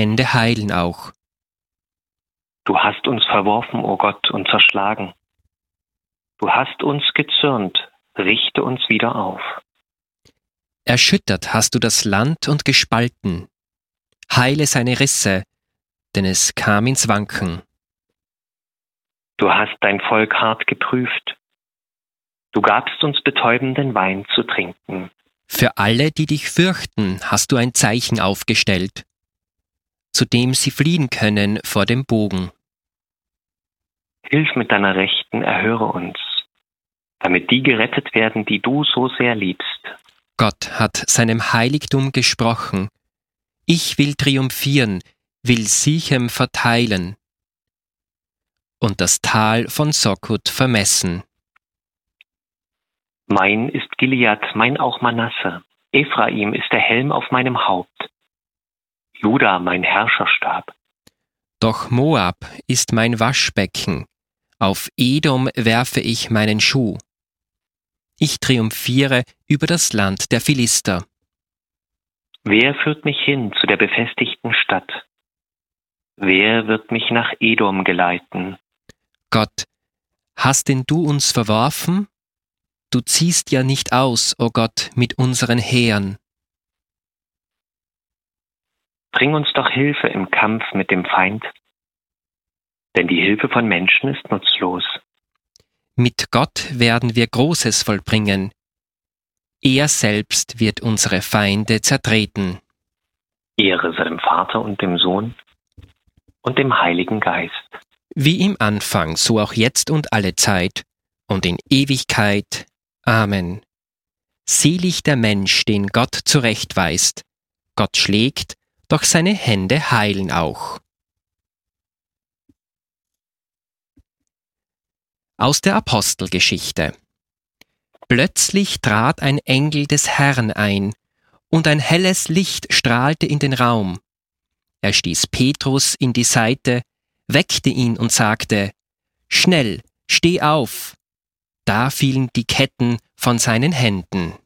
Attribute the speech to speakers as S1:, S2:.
S1: Hände heilen auch.
S2: Du hast uns verworfen, o Gott, und zerschlagen. Du hast uns gezürnt, richte uns wieder auf.
S1: Erschüttert hast du das Land und gespalten. Heile seine Risse, denn es kam ins Wanken.
S2: Du hast dein Volk hart geprüft. Du gabst uns betäubenden Wein zu trinken.
S1: Für alle, die dich fürchten, hast du ein Zeichen aufgestellt, zu dem sie fliehen können vor dem Bogen.
S2: Hilf mit deiner Rechten, erhöre uns, damit die gerettet werden, die du so sehr liebst.
S1: Gott hat seinem Heiligtum gesprochen. Ich will triumphieren, will Sichem verteilen und das Tal von Sokut vermessen.
S2: Mein ist Gilead, mein auch Manasse. Ephraim ist der Helm auf meinem Haupt. Juda mein Herrscherstab.
S1: Doch Moab ist mein Waschbecken. Auf Edom werfe ich meinen Schuh. Ich triumphiere über das Land der Philister.
S2: Wer führt mich hin zu der befestigten Stadt? Wer wird mich nach Edom geleiten?
S1: Gott, hast denn du uns verworfen? Du ziehst ja nicht aus, o Gott, mit unseren Heeren.
S2: Bring uns doch Hilfe im Kampf mit dem Feind, denn die Hilfe von Menschen ist nutzlos.
S1: Mit Gott werden wir Großes vollbringen. Er selbst wird unsere Feinde zertreten.
S2: Ehre sei dem Vater und dem Sohn und dem Heiligen Geist.
S1: Wie im Anfang, so auch jetzt und alle Zeit und in Ewigkeit. Amen. Selig der Mensch, den Gott zurechtweist. Gott schlägt, doch seine Hände heilen auch. Aus der Apostelgeschichte. Plötzlich trat ein Engel des Herrn ein, und ein helles Licht strahlte in den Raum. Er stieß Petrus in die Seite, weckte ihn und sagte: Schnell, steh auf! Da fielen die Ketten von seinen Händen.